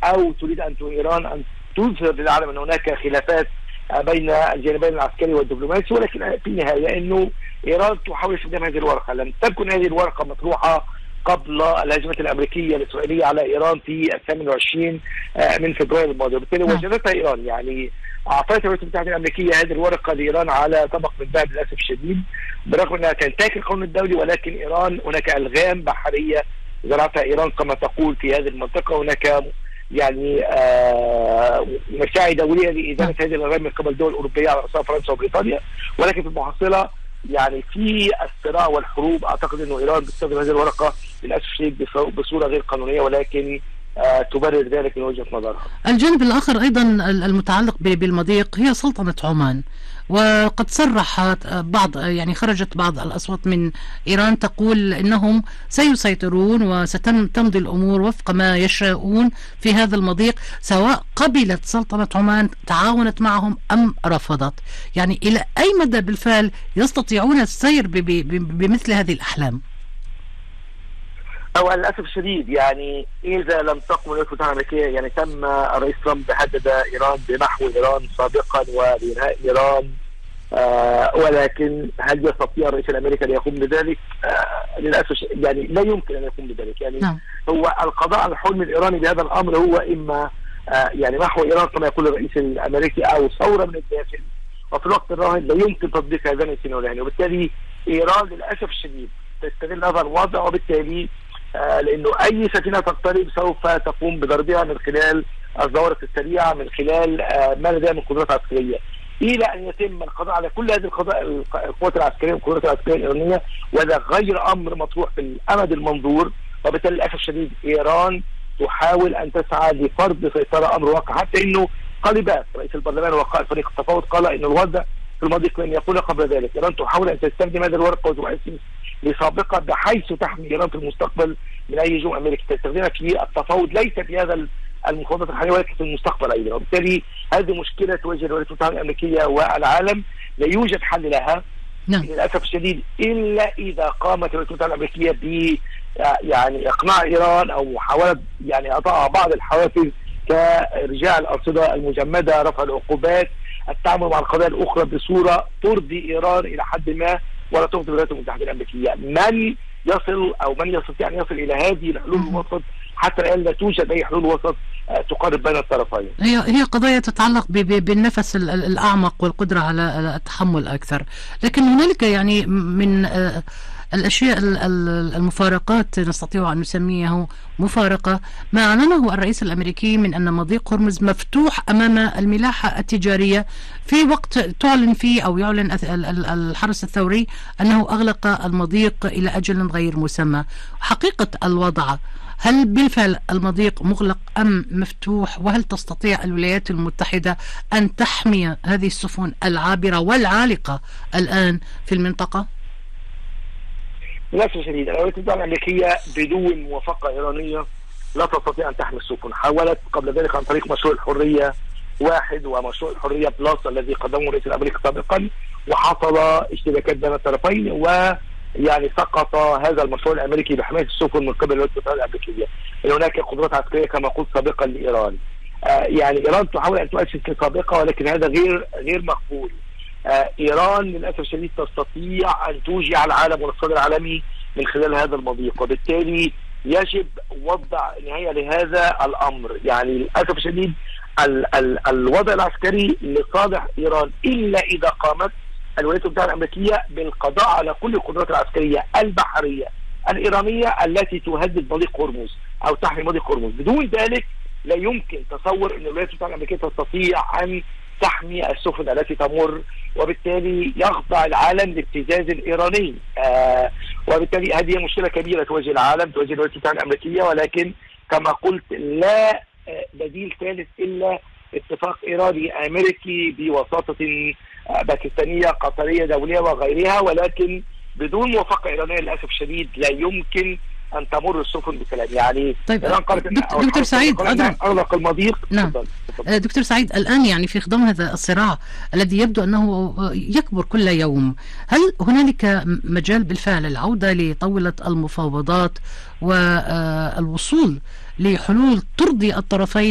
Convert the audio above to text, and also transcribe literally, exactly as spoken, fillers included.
او تريد ان ايران ان تظهر للعالم ان هناك خلافات بين الجانبين العسكري والدبلوماسي، ولكن في النهايه انه ايران تحاول استخدام هذه الورقه. لم تكن هذه الورقه مطروحه قبل الهجمه الامريكيه الاسرائيليه على ايران في الثامن والعشرين من فبراير الماضي، وبالتالي وجدتها ايران. يعني اعطت الولايات المتحده الامريكيه هذه الورقه لايران على طبق من ذهب للاسف الشديد، برغم انها تنتهك القانون الدولي، ولكن ايران هناك الغام بحريه زرعتها ايران كما تقول في هذه المنطقه. هناك يعني آه مساعي دوليه لاداره هذه الالغام من قبل دول اوروبيه على راسها فرنسا وبريطانيا، ولكن في المحصله يعني في الصراع والحروب اعتقد انه ايران بتستخدم هذه الورقه للاسف الشديد بصوره غير قانونيه، ولكن آه تبرر ذلك من وجهه نظرها. الجانب الاخر ايضا المتعلق بالمضيق هي سلطنه عمان، وقد صرحت بعض يعني خرجت بعض الأصوات من إيران تقول إنهم سيسيطرون وستمضي الأمور وفق ما يشاءون في هذا المضيق، سواء قبلت سلطنة عمان تعاونت معهم أم رفضت. يعني إلى أي مدى بالفعل يستطيعون السير بمثل هذه الأحلام؟ أو للأسف الشديد يعني إذا لم تقم الولايات المتحدة الأمريكية، يعني تم الرئيس ترامب هدد إيران بمحو إيران سابقا وبإنهاء إيران، آه ولكن هل يستطيع الرئيس الأمريكي أن يقوم بذلك؟ آه للأسف يعني لا يمكن أن يقوم بذلك. يعني نعم. هو القضاء على الحلم الإيراني بهذا الأمر هو إما آه يعني محو إيران كما يقول الرئيس الأمريكي أو ثورة من الداخل، وفي الوقت الراهن لا يمكن تطبيق هذين السيناريوهين، وبالتالي إيران للأسف الشديد تستغل هذا الوضع، وبالتالي آه لأنه أي سفينة تقترب سوف تقوم بضربها من خلال الظواهر السريعة، من خلال آه ما لديها من قدرات عسكرية، إلى أن يتم القضاء على كل هذه القضاء القوات العسكرية والقدرات العسكرية الإيرانية، وهذا غير أمر مطروح في الأمد المنظور. وبالتالي للأسف الشديد إيران تحاول أن تسعى لفرض سيطرة، أمر واقع، حتى إنه قلبات رئيس البرلمان وقائد فريق التفاوض قال إن الوضع في الماضي كان يقول قبل ذلك إيران تحاول أن تستخدم هذه الورقة وتؤسس لسابقة بحيث تحمي إيران في المستقبل من أي هجوم أمريكي تستخدمها في التفاوض، ليس في هذا المفاوضات الحالية ولكن في المستقبل أيضا. وبالتالي هذه مشكلة تواجه الولايات المتحدة الأمريكية والعالم، لا يوجد حل لها نعم. للأسف الشديد إلا إذا قامت الولايات المتحدة الأمريكية ب يعني إقناع إيران أو محاولة يعني إعطائها بعض الحوافز كإرجاع الأرصدة المجمدة، رفع العقوبات، التعامل مع القضايا الأخرى بصورة ترضي إيران إلى حد ما ولا تغضب الولايات المتحدة الأمريكية. من يصل أو من يستطيع أن يصل إلى هذه الحلول الوسط؟ حتى الآن لا توجد أي حلول وسط تقارب بين الطرفين. هي هي قضايا تتعلق بالنفس الأعمق والقدرة على التحمل أكثر، لكن هنالك يعني من الأشياء المفارقات نستطيع أن نسميه مفارقة ما أعلنه الرئيس الأمريكي من أن مضيق هرمز مفتوح أمام الملاحة التجارية في وقت تعلن فيه أو يعلن الحرس الثوري أنه أغلق المضيق إلى أجل غير مسمى. حقيقة الوضع، هل بالفعل المضيق مغلق أم مفتوح؟ وهل تستطيع الولايات المتحدة أن تحمي هذه السفن العابرة والعالقة الآن في المنطقة؟ للأسف الشديد الولايات المتحدة الأمريكية بدون موافقة إيرانية لا تستطيع أن تحمي السفن. حاولت قبل ذلك عن طريق مشروع الحرية واحد ومشروع الحرية بلس الذي قدمه الرئيس الأمريكي سابقا، وحصل اشتباكات بين الطرفين، ويعني سقط هذا المشروع الأمريكي بحماية السفن من قبل الولايات المتحدة الأمريكية. هناك قدرات عسكرية كما قلت سابقا لإيران. آه يعني إيران تحاول أن تؤسس لسابقة، ولكن هذا غير غير مقبول. آه إيران للأسف الشديد تستطيع أن توجع العالم والاقتصاد العالمي من خلال هذا المضيق، وبالتالي يجب وضع نهاية لهذا الأمر. يعني للأسف الشديد ال ال الوضع العسكري لصالح إيران إلا إذا قامت الولايات المتحدة الأمريكية بالقضاء على كل القدرات العسكرية البحرية الإيرانية التي تهدد مضيق هرمز أو تحمي مضيق هرمز. بدون ذلك لا يمكن تصور أن الولايات المتحدة الأمريكية تستطيع أن تحمي السفن التي تمر، وبالتالي يخضع العالم لابتزاز الإيراني. آه وبالتالي هذه مشكلة كبيرة تواجه العالم، تواجه الولايات المتحدة الأمريكية، ولكن كما قلت لا بديل ثالث إلا اتفاق إيراني أمريكي بوساطة باكستانية قطرية دولية وغيرها، ولكن بدون موافقة إيرانية للأسف الشديد لا يمكن أن تمر السفن بسلام. يعني طيب دكتور سعيد أغلق المضيق. نعم دكتور سعيد، الآن يعني في خضم هذا الصراع الذي يبدو أنه يكبر كل يوم، هل هنالك مجال بالفعل العودة لطاولة المفاوضات والوصول لحلول ترضي الطرفين